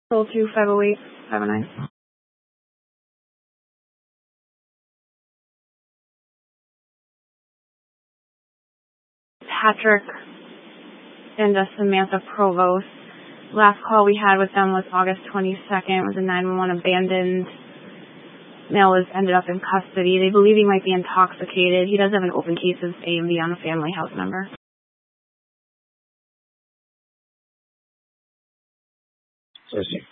Roll 2, 508, 509. Patrick and Samantha Provost. Last call we had with them was August 22nd. It was a 911 abandoned. Male ended up in custody. They believe he might be intoxicated. He does have an open case of AMD on a family house member. Cersei.